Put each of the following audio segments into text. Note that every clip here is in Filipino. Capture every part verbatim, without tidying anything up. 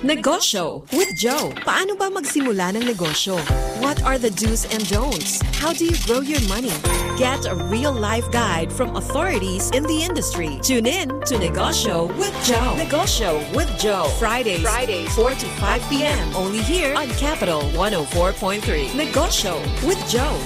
Negosyo with Joe. Paano ba magsimula ng negosyo? What are the do's and don'ts? How do you grow your money? Get a real-life guide from authorities in the industry. Tune in to Negosyo with Joe. Negosyo with Joe. Fridays, Fridays, four to five p.m. Only here on Capital one oh four point three. Negosyo with Joe.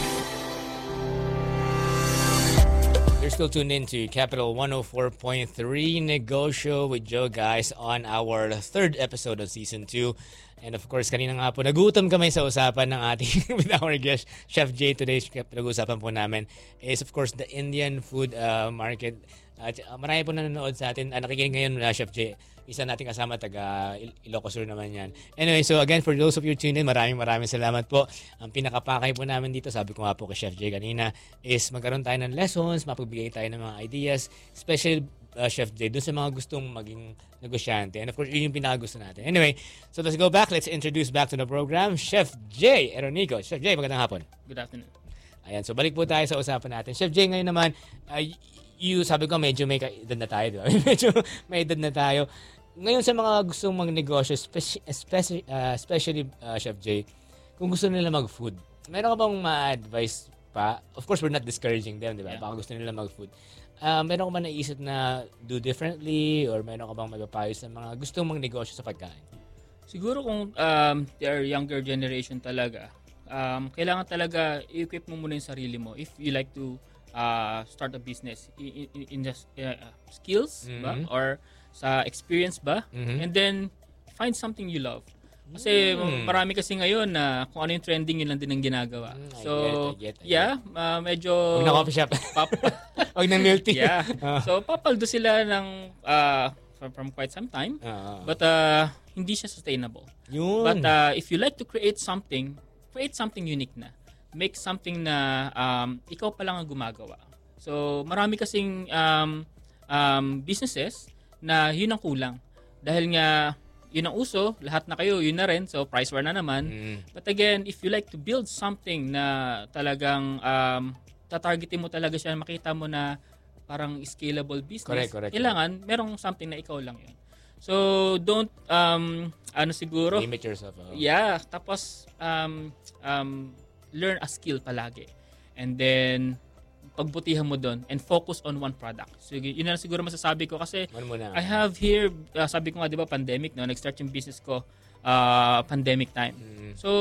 You're still tuned in to Capital one oh four point three Negosyo with Joe, guys, on our third episode of Season two. And of course, kanina nga po, nagutom kami sa usapan ng ating, with our guest, Chef Jay. Today's pinag-usapan po namin is, of course, the Indian food uh, market. At uh, marami po nanonood sa atin. Uh, nakikinig ngayon, uh, Chef Jay. Isa nating kasama, taga Ilocos Sur naman yan. Anyway, so again, for those of you tuned in, maraming maraming salamat po. Ang pinakapakay po namin dito, sabi ko nga po kay Chef Jay kanina, is magkaroon tayo ng lessons, mapagbigay tayo ng mga ideas, especially uh, Chef Jay, dun sa mga gustong maging negosyante. And of course, yun yung pinakagusto natin. Anyway, so let's go back. Let's introduce back to the program, Chef Jay Eronico. Chef Jay, magandang hapon. Good afternoon. Ayan, so balik po tayo sa usapan natin. Chef Jay, ngayon naman, uh, you, sabi ko, medyo may edad na tayo, di ba? medyo may edad na tayo. Ngayon sa mga gustong magnegosyo, especially, especially, uh, especially uh, Chef Jay, kung gusto nila mag-food, meron ka bang ma-advise pa? Of course, we're not discouraging them, di ba? Yeah. Baka gusto nila mag-food. Uh, meron ka ba naisip na do differently or meron ka bang mapapayo sa mga gustong magnegosyo sa pagkain? Siguro kung um, they are younger generation talaga, um, kailangan talaga i-equip mo muna yung sarili mo if you like to uh, start a business in, in, in the uh, skills Mm-hmm. ba? Or sa experience ba? Mhm. And then find something you love. Kasi Mm. marami kasi ngayon na kung ano yung trending, yun lang din ang ginagawa. Mm, I So, get, I get, I yeah, uh, medyo Huwag na coffee shop. pap- Huwag na milk tea. yeah. Ah. So papaldo sila ng uh, from, from quite some time. Ah. But uh, hindi siya sustainable. Yun. But uh, if you like to create something, create something unique na. Make something na um, ikaw pa lang ang gumagawa. So marami kasing um, um, businesses na yun ang kulang. Dahil nga yun ang uso, lahat na kayo, yun na rin. So price war na naman. Mm. But again, if you like to build something na talagang um, tatargetin mo talaga siya, makita mo na parang scalable business, Correct, correct, kailangan merong something na ikaw lang yun. So don't, um, ano siguro, Limit yourself. Oh. yeah, tapos um, um, learn a skill palagi. And then, pagbutihan mo doon and focus on one product. So yun na siguro masasabi ko kasi Ano muna? I have here, uh, sabi ko nga, di ba, pandemic, no? Nag-start yung business ko, uh, pandemic time. Mm. So,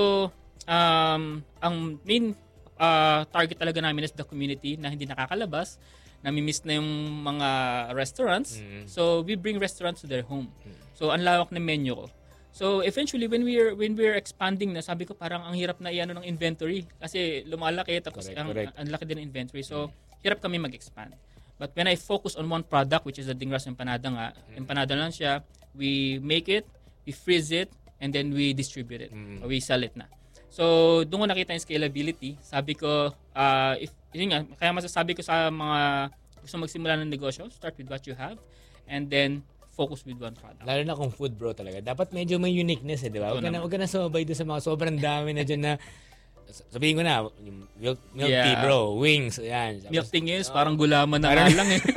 um, ang main uh, target talaga namin is the community na hindi nakakalabas, nami-miss na yung mga restaurants. Mm. So, we bring restaurants to their home. So, ang lawak ng menu ko. So, eventually, when we're when we're expanding na, sabi ko parang ang hirap na iano ng inventory kasi lumalaki tapos Correct, ang, correct. ang laki din ng inventory. So, hirap kami mag-expand. But when I focus on one product, which is the Dingras Empanada nga, empanada lang siya, we make it, we freeze it, and then we distribute it. Mm. Or we sell it na. So, doon ko nakita yung scalability. Sabi ko, uh, if, yun nga, kaya masasabi ko sa mga gusto magsimula ng negosyo, start with what you have, and then focus with one product. Lalo na kung food bro talaga. Dapat medyo may uniqueness eh, di ba? Huwag ka na, huwag ka na sumabay doon sa mga sobrang dami na dyan na, sabihin ko na, yung milk, milk Yeah. tea bro, wings, yan. Milk Tapos, tea ngayon, parang gulaman na Parang- nga lang eh.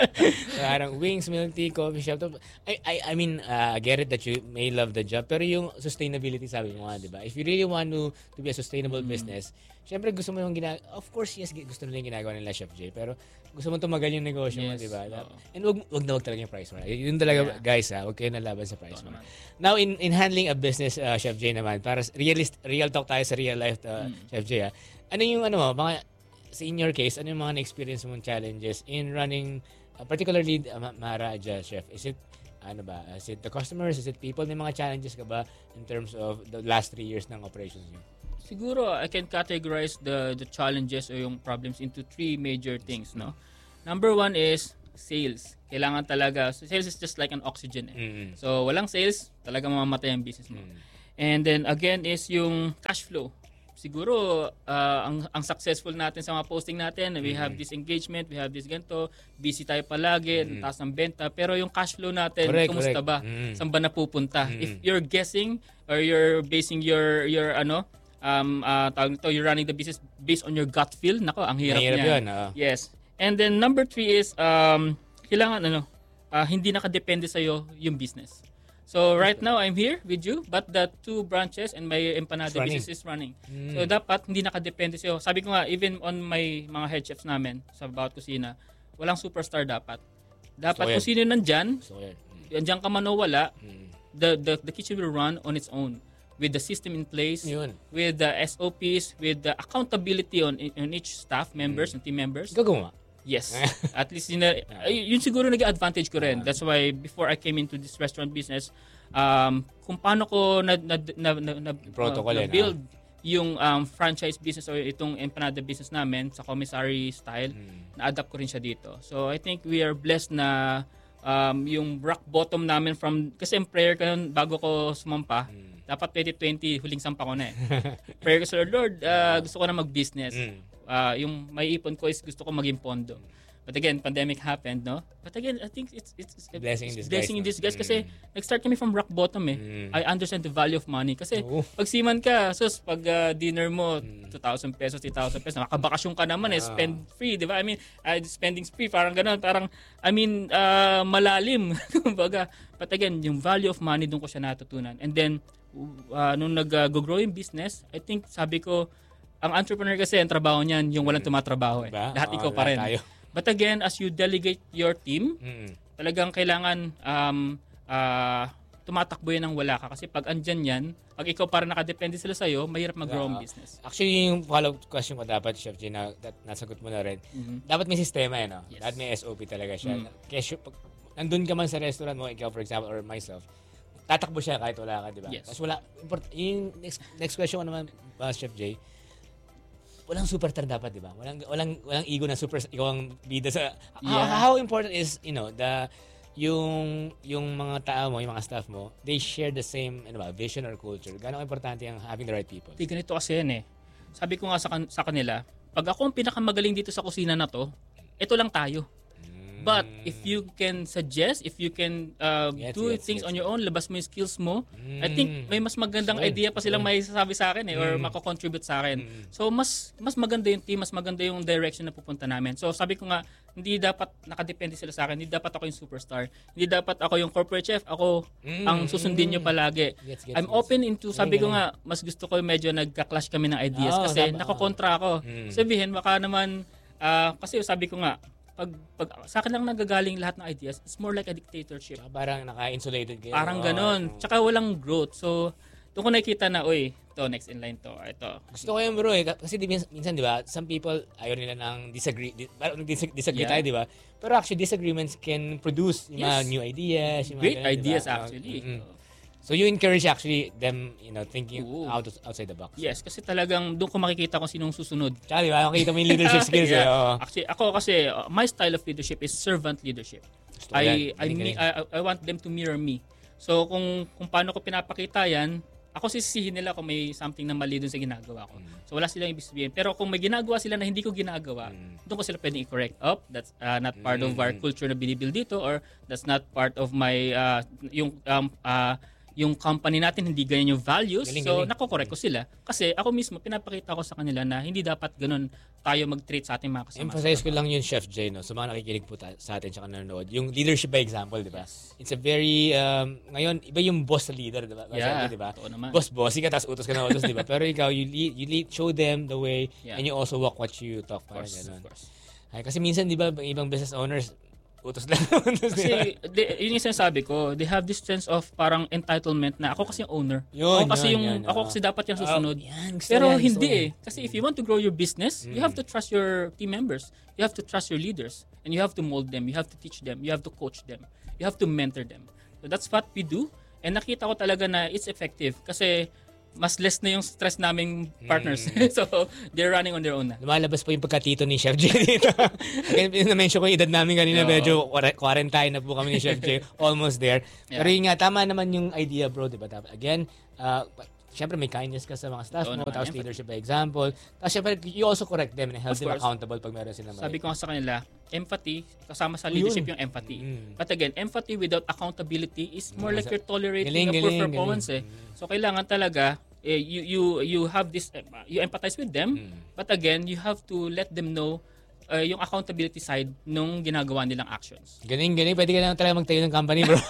parang wings, milk tea, coffee shop. I, I, I mean, uh, I get it that you may love the job, pero yung sustainability, sabi mo nga, di ba? If you really want to, to be a sustainable Mm. business, syempre gusto mo yung ginagawa, of course, yes, gusto nila yung ginagawa nila Chef Jay, pero gusto mo tumagal yung negosyo mo, Yes, di ba? oo. And wag, wag na wag talaga yung price mo. Yun talaga, Yeah. guys, ha, wag kayo nalaban sa price Oo mo. naman. Now, in in handling a business, uh, Chef Jay naman, para s- realist, real talk tayo sa real life, uh, Mm. Chef Jay, ha? Ano yung, ano mo, mga, sa in your case, ano yung mga na-experience mong challenges in running, uh, particularly, uh, Ma- Mara Adja, Chef? Is it, ano ba, is it the customers, is it people? May mga challenges ka ba in terms of the last three years ng operations niyo? Siguro, I can categorize the the challenges o yung problems into three major things, no? Number one is sales. Kailangan talaga, sales is just like an oxygen eh. Mm. So, walang sales, talaga mamamatay ang business mo. Mm. And then again is yung cash flow. Siguro uh, ang ang successful natin sa mga posting natin, we have this engagement, we have this ganito, busy tayo palagi, Mm. taas ng benta, pero yung cash flow natin, Correct, kumusta correct. ba? Mm. Saan ba napupunta? Mm. If you're guessing or you're basing your your ano, um uh, tawag nito, you're running the business based on your gut feel, nako, ang hirap Mahirap niya. yun, oo. Yes. And then number three is um kailangan ano, uh, hindi nakadepende sa iyo yung business. So right now I'm here with you, but the two branches and my empanada It's running. business is running. Mm. So dapat hindi nakadepende sa'yo. Sabi ko nga, even on my mga head chefs namin sa bawat kusina, walang superstar dapat. Dapat Gusto ko kung sino nandyan, So, yan. Mm. andyan ka man o wala, Mm. the, the, the kitchen will run on its own with the system in place, Yun. with the S O Ps, with the accountability on, on each staff members and team members. Ikaw gumawa. Yes. At least yun, na- ay, yun siguro naging advantage ko rin. That's why before I came into this restaurant business, um, kung paano ko na, na, na, na, na, Protocol na yun, build yung um, franchise business o itong empanada business namin sa commissary style, na-adapt ko rin siya dito. So I think we are blessed na um, yung rock bottom namin from, kasi yung prayer ko nun, bago ko sumampa, dapat twenty twenty, huling sampa ko na eh. Prayer ko sa Lord, Lord, uh, gusto ko na mag-business. Mm. Uh, yung may ipon ko is gusto ko maging pondo. But again, pandemic happened, no? But again, I think it's it's, it's Blessing in it's disguise, blessing in no? disguise kasi Mm. nag-start kami from rock bottom eh. Mm. I understand the value of money kasi Oo. pag siman ka, sus pag uh, dinner mo two thousand pesos, three thousand pesos, nakabakasyon ka naman eh, Ah. spend free, di ba? I mean, uh, spending spree, parang gano'n, parang I mean, uh, malalim. Kumbaga, but again, yung value of money doon ko siya natutunan. And then uh, nung nag-grow yung business, I think sabi ko, ang entrepreneur kasi, ang trabaho niyan, yung walang tumatrabaho eh. Diba? Lahat Oo, ikaw pa lahat rin. tayo. But again, as you delegate your team, Mm. talagang kailangan um, uh, tumatakbo yan ng wala ka. Kasi pag andyan yan, pag ikaw parang nakadepende sila sa'yo, mahirap mag-grow ang Oo. business. Actually, yung follow-up question ko dapat, Chef J, na that, nasagot mo na rin. Mhm. Dapat may sistema eh, no? Yes. Dapat may S O P talaga siya. Mm. Kaya sure, pag nandun ka man sa restaurant mo, ikaw for example, or myself, tatakbo siya kahit wala ka, di ba? Yes. Tapos wala, import, yung next, next question ko naman, uh, Chef J, walang superstar dapat, di ba? Walang, walang, walang ego na super, ikaw ang bida sa, how, Yeah. how important is, you know, the, yung yung mga tao mo, yung mga staff mo, they share the same ano ba, vision or culture. Gaano importante ang having the right people? Di ganito kasi yan eh. Sabi ko nga sa, kan- sa kanila, pag ako ang pinakamagaling dito sa kusina na to, ito lang tayo. But if you can suggest, if you can uh, Gets, do gets, things gets. on your own, labas mo yung skills mo, I Mm. think may mas magandang Sure, idea pa silang sure. may sasabi sa akin eh, or Mm. mako-contribute sa akin. Mm. So mas mas maganda yung team, mas maganda yung direction na pupunta namin. So sabi ko nga, hindi dapat nakadepende sila sa akin, hindi dapat ako yung superstar, hindi dapat ako yung corporate chef, ako Mm. ang susundin nyo palagi. Gets, gets, I'm gets. open into, sabi ko Galing, nga, mas gusto ko medyo nagka-clash kami ng ideas Oo, kasi tama, nakokontra ako. Mm. Sabihin, baka naman, ah, kasi sabi ko nga, pag, pag sa akin lang nagagaling lahat ng ideas, it's more like a dictatorship. Tsaka parang naka-insulated kayo. Parang Oo, ganon. oo. Tsaka walang growth. So, doon ko nakikita na, uy, to next in line to, ito. Gusto ko yun bro eh. Kasi di, minsan, minsan di ba, some people ayaw nila ng disagree, di, parang dis- disagree Yeah. tayo di ba? Pero actually disagreements can produce yung mga Yes. new ideas. Yung mga Great ganun, di ba? ideas Oo. actually. Mm-mm. So you encourage actually them, you know, thinking Oo. out outside the box. Yes, kasi talagang doon ko makikita kung sinong susunod. Tsaka di ba, makita mo yung leadership skills eh. Yeah. oo. Actually, ako kasi, uh, my style of leadership is servant leadership. Gusto ko I, yan. I, Galing, mi- galing. I, I want them to mirror me. So, kung kung paano ko pinapakita yan, ako sisihin nila kung may something na mali dun sa ginagawa ko. So, wala silang ibig sabihin. Pero kung may ginagawa sila na hindi ko ginagawa, Mm. doon ko sila pwedeng i-correct. Up, that's uh, not part of our Mm. culture na binibuild dito, or that's not part of my, uh, yung, um, uh, yung company natin, hindi ganyan yung values. Galing, so, galing. nako-correct ko sila. Kasi ako mismo, pinapakita ko sa kanila na hindi dapat ganun tayo mag-treat sa ating mga kasama. Emphasize ko lang yun, Chef Jay, no? So mga nakikinig po ta- sa atin tsaka nanonood. Yung leadership by example, di ba? It's a very, um, ngayon, iba yung boss sa leader, di ba? Yeah, di ba? totoo naman. Boss, bossy ka, tapos utos ka na utos, di ba? Pero ikaw, you lead, you lead, show them the way, Yeah. and you also walk what you talk. Of course, Parang of ganun. course. Ay, kasi minsan, di ba, ibang business owners, utos lang. utos, di ba? Kasi they, yun yung sinasabi ko, they have this sense of parang entitlement na ako kasi yung owner. Yun, ako kasi yun, yung yun, ako oo. kasi dapat yung susunod. Oh, yan, gusto Pero yan, gusto hindi yan. eh. Kasi if you want to grow your business, you have to Mm. trust your team members. You have to trust your leaders. And you have to mold them. You have to teach them. You have to coach them. You have to mentor them. So that's what we do. And nakita ko talaga na it's effective. Kasi mas less na yung stress naming partners. Mm. So they're running on their own na. Lumalabas po yung pagkatito ni Chef Jay dito. Again, na-mention ko yung edad namin kanina, Oo. medyo quar- quarantine na po kami ni Chef Jay. Almost there. Yeah. Pero yun nga, tama naman yung idea bro, di ba? Dapat- Again, uh, syempre may kindness ka sa mga staff Oo mo, naman, tapos empathy. leadership by example. Tapos syempre, you also correct them and hold Of them course. accountable pag meron sila Sabi mali. ko nga sa kanila, empathy, kasama sa leadership Yun. yung empathy. Mm. But again, empathy without accountability is more Mm, like sa- you're tolerating galing, a poor galing, performance galing. eh. So kailangan talaga, eh, you, you, you have this, uh, you empathize with them, Mm. but again, you have to let them know uh, yung accountability side nung ginagawa nilang actions. Galing, galing. Pwede ka lang talaga magtayo ng company, bro.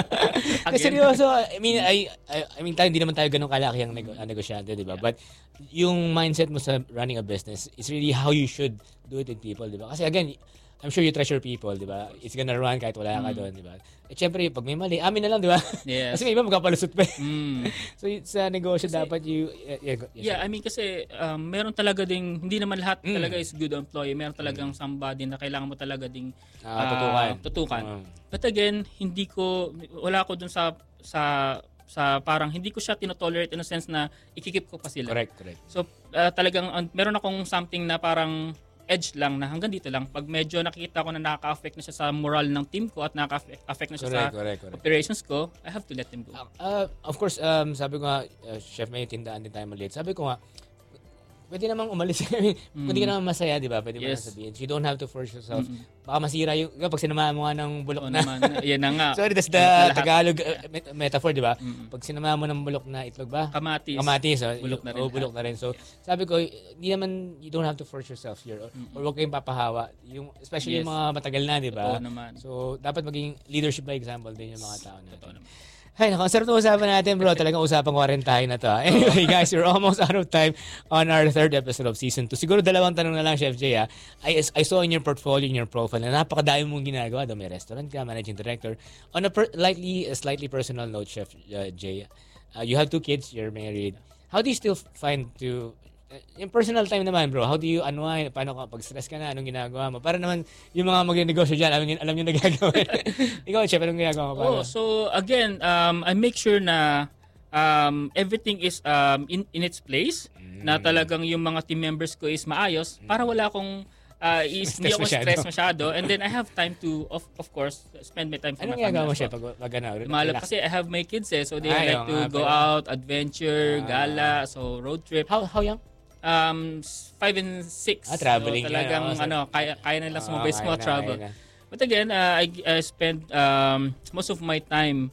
Kasi seryoso, I mean, I, I, I mean, tayo, hindi naman tayo ganun kalaki ang nego- negosyante, di ba? But yung mindset mo sa running a business is really how you should do it with people, di ba? Kasi again, I'm sure you treasure people, di ba? It's gonna run kahit wala ka Mm. doon, di ba? At syempre, pag may mali, amin na lang, di ba? Yes. Kasi may iba magkapalusot pa. eh. Mm. So, sa negosyo, Kasi- dapat you... Yeah, yeah, go- yes, Yeah, sir. I mean kasi um, meron talaga ding, hindi naman lahat Mm. talaga is good employee. Meron talagang somebody na kailangan mo talaga ding Ah, ah, tutukan. tutukan. Mm. But again, hindi ko, wala ko dun sa, sa, sa parang, hindi ko siya tinotolerate in a sense na ikikip ko pa sila. Correct, correct. So, ah, talagang, uh, meron akong something na parang edge lang na hanggang dito lang. Pag medyo nakikita ko na nakaka-affect na siya sa moral ng team ko at nakaka-affect na siya Correct, sa correct, correct. operations ko, I have to let them go. Uh, of course, um, sabi ko nga, uh, chef, may tindaan din tayo maliit. Sabi ko nga, pwede namang umalis. I mean, Kung di ka naman masaya, di ba? Pwede mo Yes. na sabihin. So you don't have to force yourself. Baka masira yung, pag sinamahan mo nga ng bulok Oo na. naman. Yan na nga. Sorry, that's the Lahat. Tagalog uh, met- metaphor, di ba? Pag sinamahan mo ng bulok na itlog ba? Kamatis. Kamatis, oh, Bulok na rin oh, bulok na rin. So, sabi ko, hindi naman, you don't have to force yourself here. Or, or huwag kayong papahawa. Yung, especially Yes. yung mga matagal na, di ba? Oo naman. So, dapat maging leadership by example din yung mga tao natin. Totoo naman. Ay, naku, ang sarap na usapan natin, bro. Talagang usapang quarantine na to. ah. Anyway, guys, we're almost out of time on our third episode of season two. Siguro dalawang tanong na lang, Chef Jay. ah. I, I saw in your portfolio, in your profile, na napakadami mong ginagawa. Daw may restaurant ka, managing director. On a per, lightly, a slightly personal note, Chef uh, Jay, uh, you have two kids, you're married. How do you still find to... uh, yung personal time naman, bro, how do you unwind? Paano ka, pag stress ka na, anong ginagawa mo? Para naman yung mga mag-negosyo dyan, alam, alam nyo na gagawin. Ikaw, Chef, anong ginagawa mo? Paano? Oh, so again, um, I make sure na um, everything is um, in, in its place, na Mm. talagang yung mga team members ko is maayos, para wala akong uh, is, hindi Stress ako masyado. stress masyado. And then I have time to, of, of course, spend my time for Anong my family ginagawa mo, as Chef, well. pag, pag ano? Lumalab relax? kasi I have my kids eh, so they Ay, like oo to nga go pala. out, adventure, Ah. gala, so road trip. How, how young? Um, s- five and six. Ah, traveling So, yan, talagang oo. So- ano, kaya, kaya na lang sumabay sa Ah, mga kaya na, travel. kaya na. But again, uh, I, I spend um, most of my time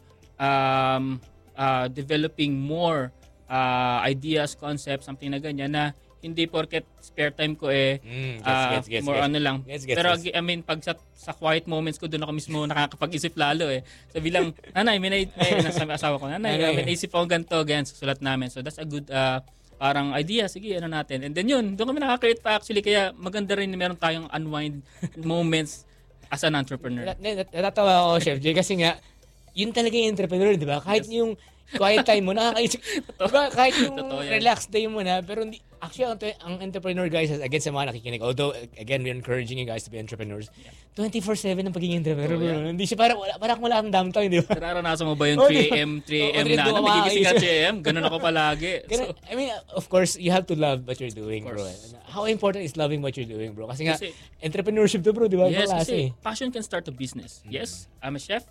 um, uh, developing more uh, ideas, concepts, something na ganyan na hindi porket spare time ko eh Mm, gets, uh, gets, gets, more gets. ano lang. Gets, gets, Pero gets. I mean, pag sa, sa quiet moments ko, doon ako mismo nakakapag-isip lalo eh. Sabi lang, nanay, may, na- may nasabi asawa ko, nanay, Nanay. uh, may naisip akong ganito, ganyan, susulat namin. So that's a good uh, parang idea, sige, ano natin. And then yun, doon kami nakaka-create pa actually, kaya maganda rin na meron tayong unwind moments as an entrepreneur. Nat- nat- Natatawa ako, Chef Jay, kasi nga, yun talaga yung entrepreneur, di ba? Kahit yung quiet time mo, nakakaisip. Diba? Kahit yung Totoo yan. relaxed day mo na, pero hindi, actually, ang, ang entrepreneur, guys, again sa mga nakikinig, although, again, we're encouraging you guys to be entrepreneurs, twenty-four seven ang pagiging entrepreneur. Totoo bro. yan. Hindi siya parang, wala, parang wala kang downtime, di ba? Nararanasan mo ba yung Oh, three a.m., three a.m. oh, na? oh, Ano, nagigising ka makakaisip. three a.m.? Ganun ako palagi. Ganun, So, I mean, of course, you have to love what you're doing, Of bro. course. How important is loving what you're doing, bro? Kasi nga, Kasi- entrepreneurship to, bro, di ba? yes, Ibang kasi klase. passion can start a business. Mm. Yes, I'm a chef.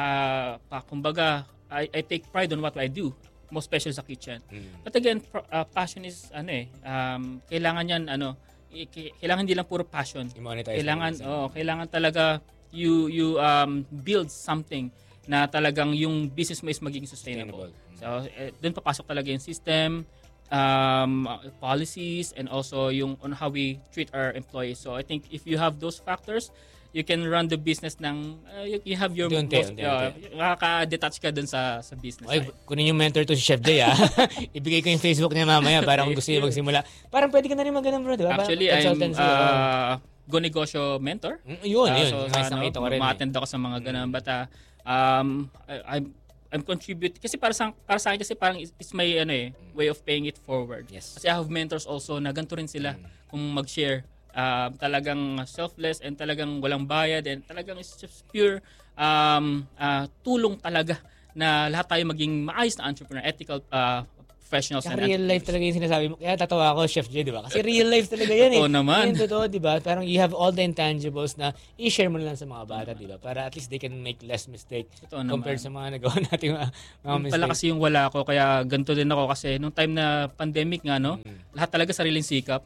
Uh, pa, kumbaga, I, I take pride on what I do. Most special sa kitchen. Mm. But again, pro- uh, passion is, ano eh, um, kailangan yan, ano, i- ki- kailangan hindi lang puro passion. I-monetize Kailangan, mo. oh, kailangan talaga you you um build something na talagang yung business mo is magiging sustainable. Sustainable. So, eh, doon papasok talaga yung system, um, policies, and also yung on how we treat our employees. So, I think if you have those factors, you can run the business ng, uh, you, you have your, Unti-unti, most, unti-unti. uh, makaka-detach ka dun sa, sa business Okay, side. kunin yung mentor to si Chef Jay, ah. Ibigay ko yung Facebook niya mamaya para kung gusto niya magsimula. Parang pwede ka na rin mag-ganun, bro, di ba? Parang Actually, I'm consultancy, oh. uh, Go Negosyo mentor. Mm, yun, Ah, yun. so, Nice, sa, ano, nakita ko rin. eh. ma-attend ako sa mga ganun. But, uh, um, I, I'm, I'm contribute kasi para sa para sa akin kasi parang it's it's my ano eh way of paying it forward. Yes. Kasi I have mentors also na ganito rin sila kung mag-share. Uh, talagang selfless and talagang walang bayad and talagang it's just pure um, uh, tulong talaga na lahat tayo maging maayos na entrepreneur, ethical uh, professionals Kaya and real life talaga yung sinasabi mo. Kaya tatawa ako, Chef Jay, di ba? Kasi real life talaga yan eh. Oo naman. Yan, totoo, di ba? Parang you have all the intangibles na i-share mo na lang sa mga bata, di ba? Para at least they can make less mistake Totoo naman. compared sa mga nagawa natin mga, mga Yung pala mistakes. kasi yung wala ako, kaya ganito din ako kasi nung time na pandemic nga, no, lahat talaga sariling sikap.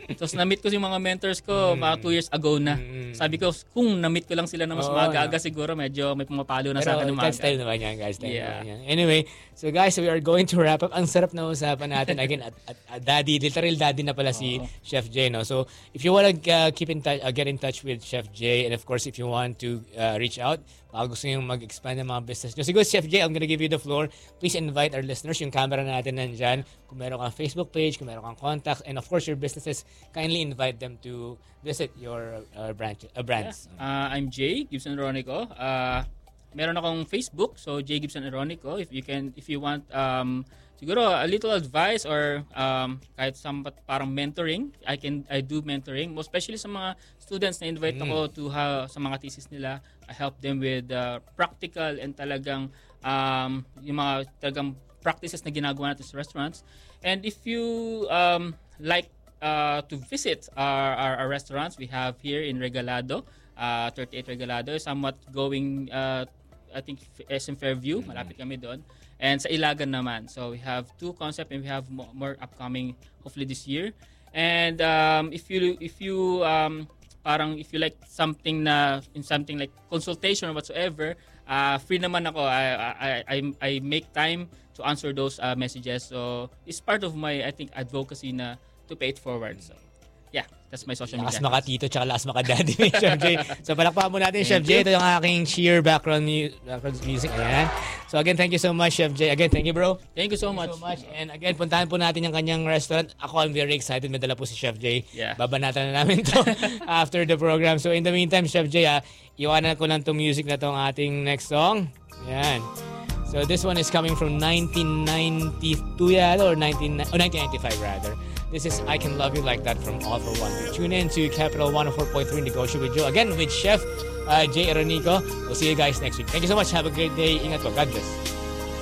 Tapos na-meet ko yung mga mentors ko Mm. mga two years ago na. Mm. Sabi ko, kung na-meet ko lang sila na mas Oo, maaga-aga no. siguro, medyo may pumapalo na Pero sa akin ng guys, time maaga. naman yan, guys. Time Yeah. naman yan. Anyway, so guys, we are going to wrap up. Ang sarap na usapan natin. Again, at, at, at daddy, literal daddy na pala si Oo. Chef Jay, no? So, if you want to uh, keep in touch, uh, get in touch with Chef Jay, and of course, if you want to uh, reach out, baka gusto nyo mag-expand ng mga business nyo. Siguro, Chef Jay, I'm gonna give you the floor. Please invite our listeners. Yung camera natin nandyan. Kung meron kang Facebook page, kung meron kang contacts, and of course, your businesses, kindly invite them to visit your uh, branch, uh, brands. Uh, I'm Jay Gibson Ronico. Uh, meron akong Facebook, so Jay Gibson Ronico. If you can, if you want, um, siguro a little advice or um, kahit somewhat parang mentoring, I can, I do mentoring, most especially sa mga students na invite Mm. ako to ha, sa mga thesis nila. I help them with uh, practical and talagang um, yung mga talagang practices na ginagawa natin sa restaurants. And if you um, like uh, to visit our, our, our restaurants, we have here in Regalado, uh, thirty-eight Regalado, somewhat going, uh, I think, S M Fairview, malapit kami doon. And sa Ilagan naman. So we have two concepts and we have mo- more upcoming hopefully this year. And um, if you if you um, parang if you like something na in something like consultation or whatsoever, uh, free naman ako. I I I, I make time to answer those uh, messages. So it's part of my I think advocacy na to pay it forward. So yeah, that's my social Lakas media. makatito tsaka lakas makadaddy ni Chef Jay. So palakpakan mo natin, Chef Thank Jay. you. Ito yung aking cheer background, mu- background music. Ayan. So again, thank you so much, Chef Jay. Again, thank you, bro. Thank you so Thank much. you so much. And again, puntahan po natin yung kanyang restaurant. Ako, I'm very excited. May dala po si Chef Jay. Yeah. Babanatan na namin to after the program. So in the meantime, Chef Jay, ah, iwanan ko lang tong music na tong ating next song. Yan. So this one is coming from nineteen ninety-two yata or nineteen, oh, nineteen ninety-five rather. This is I Can Love You Like That from All for One. Tune in to Capital one oh four point three Negosyo with Joe. Again, with Chef uh, Jay Eronico. We'll see you guys next week. Thank you so much. Have a great day. Ingat po. God bless.